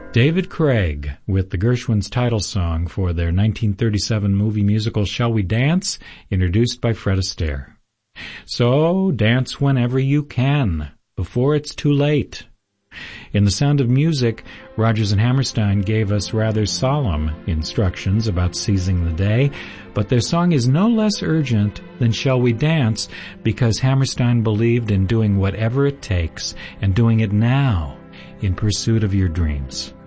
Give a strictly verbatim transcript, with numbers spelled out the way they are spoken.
David Craig with the Gershwins' title song for their nineteen thirty-seven movie musical Shall We Dance, introduced by Fred Astaire. So dance whenever you can, before it's too late. In The Sound of Music, Rodgers and Hammerstein gave us rather solemn instructions about seizing the day, but their song is no less urgent than Shall We Dance because Hammerstein believed in doing whatever it takes and doing it now in pursuit of your dreams.